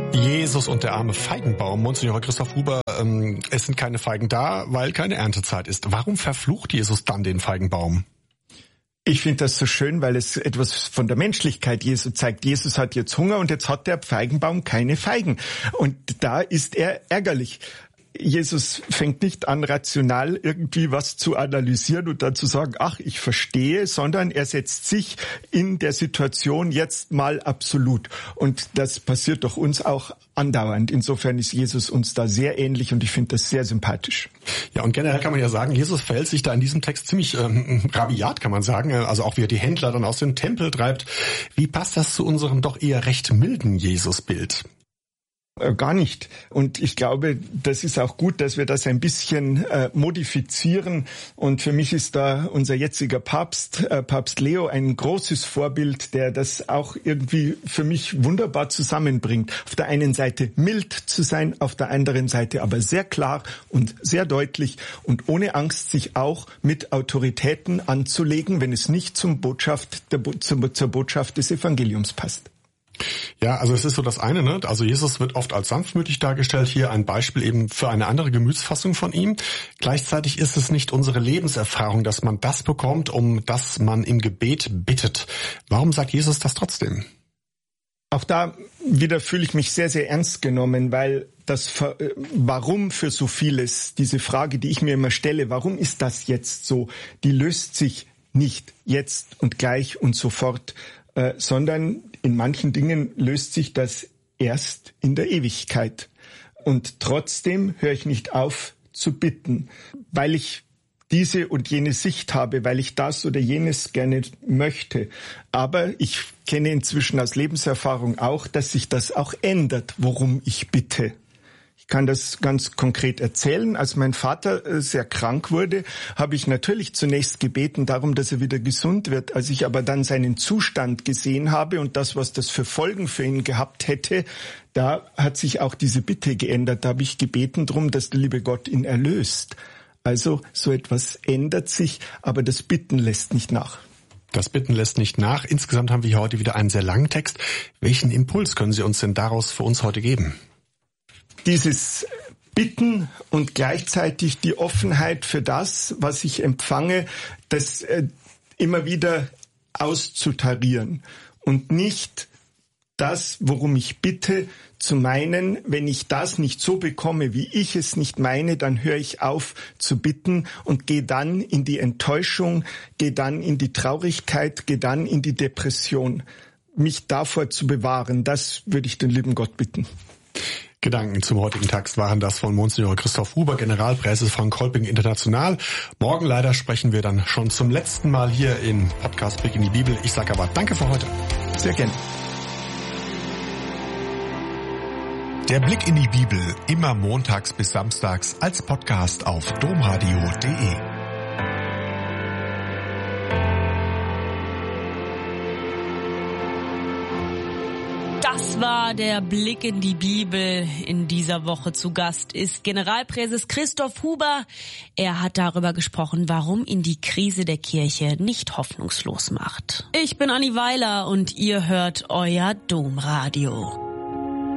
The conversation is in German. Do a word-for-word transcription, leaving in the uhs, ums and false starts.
Jesus und der arme Feigenbaum. Monsignor Christoph Huber, ähm, es sind keine Feigen da, weil keine Erntezeit ist. Warum verflucht Jesus dann den Feigenbaum? Ich finde das so schön, weil es etwas von der Menschlichkeit Jesu zeigt. Jesus hat jetzt Hunger und jetzt hat der Feigenbaum keine Feigen. Und da ist er ärgerlich. Jesus fängt nicht an, rational irgendwie was zu analysieren und dann zu sagen, ach, ich verstehe, sondern er setzt sich in der Situation jetzt mal absolut. Und das passiert doch uns auch andauernd. Insofern ist Jesus uns da sehr ähnlich und ich finde das sehr sympathisch. Ja, und generell kann man ja sagen, Jesus verhält sich da in diesem Text ziemlich ähm, rabiat, kann man sagen. Also auch wie er die Händler dann aus dem Tempel treibt. Wie passt das zu unserem doch eher recht milden Jesus-Bild? Gar nicht. Und ich glaube, das ist auch gut, dass wir das ein bisschen äh, modifizieren. Und für mich ist da unser jetziger Papst, äh, Papst Leo, ein großes Vorbild, der das auch irgendwie für mich wunderbar zusammenbringt. Auf der einen Seite mild zu sein, auf der anderen Seite aber sehr klar und sehr deutlich und ohne Angst sich auch mit Autoritäten anzulegen, wenn es nicht zum Botschaft, der, zur, zur Botschaft des Evangeliums passt. Ja, also es ist so das eine, ne? Also Jesus wird oft als sanftmütig dargestellt. Hier ein Beispiel eben für eine andere Gemütsfassung von ihm. Gleichzeitig ist es nicht unsere Lebenserfahrung, dass man das bekommt, um das man im Gebet bittet. Warum sagt Jesus das trotzdem? Auch da wieder fühle ich mich sehr, sehr ernst genommen, weil das Warum für so vieles, diese Frage, die ich mir immer stelle, warum ist das jetzt so, die löst sich nicht jetzt und gleich und sofort, äh, sondern in manchen Dingen löst sich das erst in der Ewigkeit. Und trotzdem höre ich nicht auf zu bitten, weil ich diese und jene Sicht habe, weil ich das oder jenes gerne möchte. Aber ich kenne inzwischen aus Lebenserfahrung auch, dass sich das auch ändert, worum ich bitte. Ich kann das ganz konkret erzählen. Als mein Vater sehr krank wurde, habe ich natürlich zunächst gebeten darum, dass er wieder gesund wird. Als ich aber dann seinen Zustand gesehen habe und das, was das für Folgen für ihn gehabt hätte, da hat sich auch diese Bitte geändert. Da habe ich gebeten darum, dass der liebe Gott ihn erlöst. Also so etwas ändert sich, aber das Bitten lässt nicht nach. Das Bitten lässt nicht nach. Insgesamt haben wir hier heute wieder einen sehr langen Text. Welchen Impuls können Sie uns denn daraus für uns heute geben? Dieses Bitten und gleichzeitig die Offenheit für das, was ich empfange, das äh, immer wieder auszutarieren und nicht das, worum ich bitte, zu meinen, wenn ich das nicht so bekomme, wie ich es nicht meine, dann höre ich auf zu bitten und gehe dann in die Enttäuschung, gehe dann in die Traurigkeit, gehe dann in die Depression. Mich davor zu bewahren, das würde ich den lieben Gott bitten. Gedanken zum heutigen Text waren das von Monsignor Christoph Huber, Generalpräses von Kolping International. Morgen leider sprechen wir dann schon zum letzten Mal hier in Podcast Blick in die Bibel. Ich sage aber danke für heute. Sehr gerne. Der Blick in die Bibel, immer montags bis samstags als Podcast auf domradio punkt de. Das war der Blick in die Bibel. In dieser Woche zu Gast ist Generalpräses Christoph Huber. Er hat darüber gesprochen, warum ihn die Krise der Kirche nicht hoffnungslos macht. Ich bin Anni Weiler und ihr hört euer Domradio.